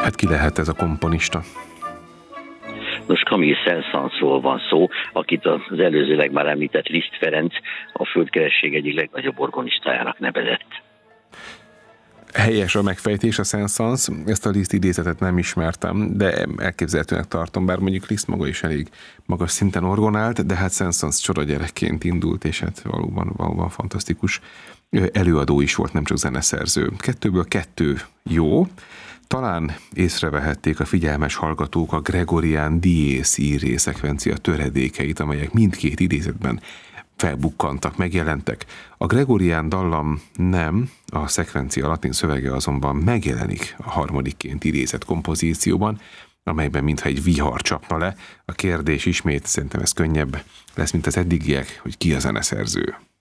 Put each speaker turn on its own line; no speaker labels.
Hát ki lehet ez a komponista?
Nos, Camille Saint-Saënsról van szó, akit az előzőleg már említett Liszt Ferenc a földkeresség egyik legnagyobb organistájának nevezett.
Helyes a megfejtés, a Saint-Saëns. Ezt a Liszt idézetet nem ismertem, de elképzelhetőnek tartom, bár mondjuk Liszt maga is elég magas szinten orgonált, de hát Saint-Saëns csoragyerekként indult, és hát valóban fantasztikus előadó is volt, nem csak zeneszerző. 2-ből 2 jó. Talán észrevehették a figyelmes hallgatók a Gregorian Dies Irae szekvencia töredékeit, amelyek mindkét idézetben felbukkantak, megjelentek. A Gregorian dallam nem, a szekvencia latin szövege azonban megjelenik a harmadikként idézett kompozícióban, amelyben mintha egy vihar csapna le. A kérdés ismét, szerintem ez könnyebb lesz, mint az eddigiek, hogy ki a zeneszerző.